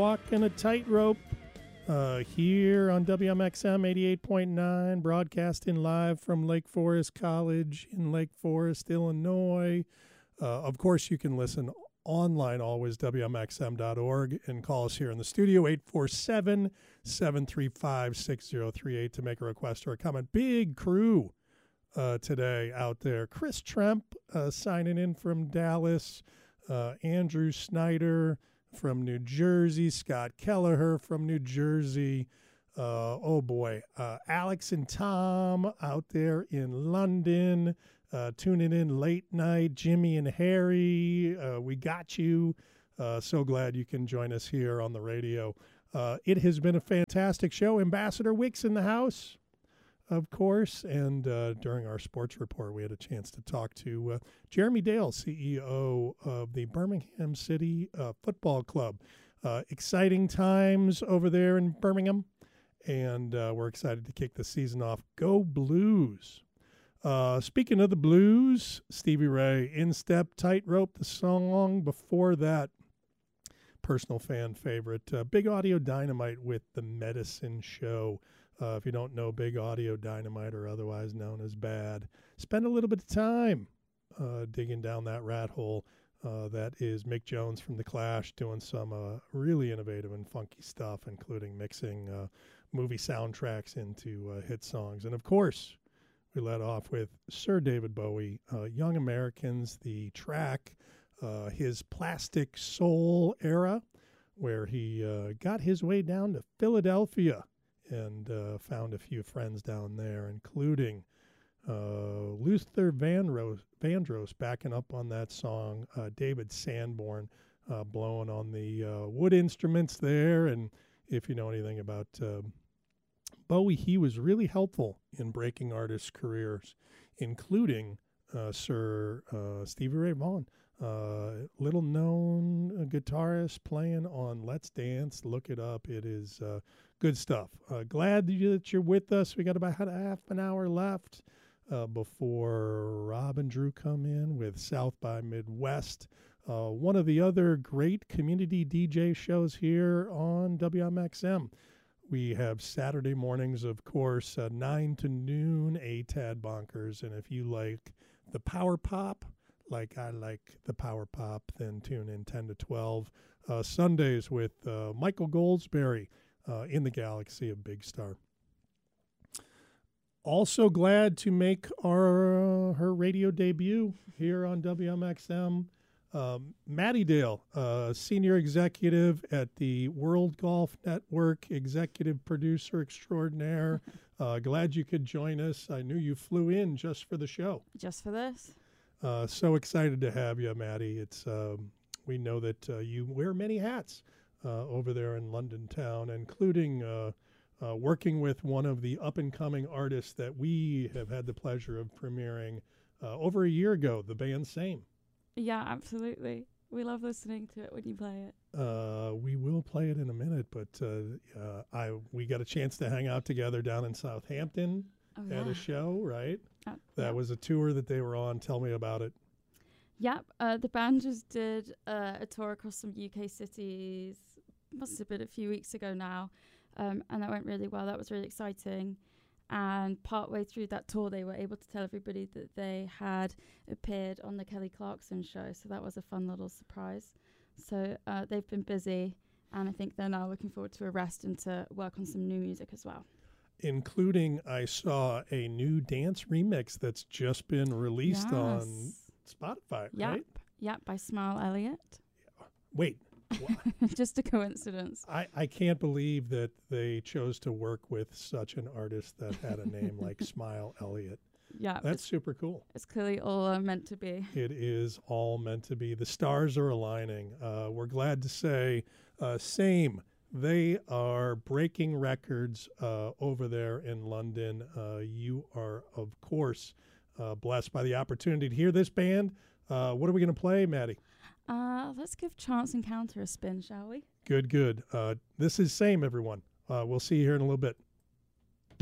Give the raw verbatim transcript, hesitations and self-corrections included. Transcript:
walking a tightrope uh, here on W M X M eighty-eight point nine, broadcasting live from Lake Forest College in Lake Forest, Illinois. Uh, of course, you can listen online always, W M X M dot org, and call us here in the studio, eight four seven, seven three five, six zero three eight, to make a request or a comment. Big crew uh, today out there. Chris Tremp uh, signing in from Dallas, uh, Andrew Snyder from New Jersey, Scott Kelleher from New Jersey, uh, oh boy, uh, Alex and Tom out there in London, uh, tuning in late night, Jimmy and Harry, uh, we got you. Uh, so glad you can join us here on the radio. Uh, it has been a fantastic show. Ambassador Wicks in the house, of course, and uh, during our sports report, we had a chance to talk to uh, Jeremy Dale, C E O of the Birmingham City uh, Football Club. Uh, exciting times over there in Birmingham, and uh, we're excited to kick the season off. Go Blues! Uh, speaking of the Blues, Stevie Ray, Instep, Tightrope, the song before that, personal fan favorite, uh, Big Audio Dynamite with The Medicine Show. Uh, if you don't know Big Audio Dynamite, or otherwise known as Bad, spend a little bit of time uh, digging down that rat hole. Uh, that is Mick Jones from The Clash doing some uh, really innovative and funky stuff, including mixing uh, movie soundtracks into uh, hit songs. And, of course, we led off with Sir David Bowie, uh, Young Americans, the track, uh, his Plastic Soul era, where he uh, got his way down to Philadelphia and uh, found a few friends down there, including uh, Luther Vandross, Vandross backing up on that song, uh, David Sanborn uh, blowing on the uh, wood instruments there. And if you know anything about uh, Bowie, he was really helpful in breaking artists' careers, including uh, Sir uh, Stevie Ray Vaughan, uh, little-known uh, guitarist playing on Let's Dance. Look it up. It is uh, good stuff. Uh, glad that, you, that you're with us. We got about half an hour left uh, before Rob and Drew come in with South by Midwest, uh, one of the other great community D J shows here on W M X M. We have Saturday mornings, of course, uh, nine to noon, A T A D Bonkers. And if you like the power pop, like I like the power pop, then tune in ten to twelve. Uh, Sundays with uh, Michael Goldsberry uh, in the galaxy of Big Star. Also glad to make our uh, her radio debut here on W M X M. Um, Maddie Dale, uh, senior executive at the World Golf Network, executive producer extraordinaire. Uh, glad you could join us. I knew you flew in just for the show. Just for this. Uh, so excited to have you, Maddie. It's um, we know that uh, you wear many hats uh, over there in London town, including uh, uh, working with one of the up-and-coming artists that we have had the pleasure of premiering uh, over a year ago, the band Same. Yeah, absolutely. We love listening to it when you play it. Uh, we will play it in a minute, but uh, uh, I we got a chance to hang out together down in Southampton Oh, at yeah. a show, right? Uh, That yeah. was a tour that they were on. Tell me about it. Yep. Uh, the band just did uh, a tour across some U K cities. Must have been a few weeks ago now. Um, and that went really well. That was really exciting. And partway through that tour, they were able to tell everybody that they had appeared on the Kelly Clarkson show. So that was a fun little surprise. So uh, they've been busy, and I think they're now looking forward to a rest and to work on some new music as well. Including, I saw a new dance remix that's just been released Yes. on Spotify, Yep. right? Yep, by Smile Elliott. Wait, Just a coincidence. I, I can't believe that they chose to work with such an artist that had a name like Smile Elliott. Yeah, That's it's, super cool. it's clearly all uh, meant to be. It is all meant to be. The stars are aligning. Uh, we're glad to say, uh, Same. They are breaking records uh, over there in London. Uh, you are, of course, uh, blessed by the opportunity to hear this band. Uh, what are we going to play, Maddie? Uh, let's give Chance Encounter a spin, shall we? Good, good. Uh, this is Same, everyone. Uh, we'll see you here in a little bit.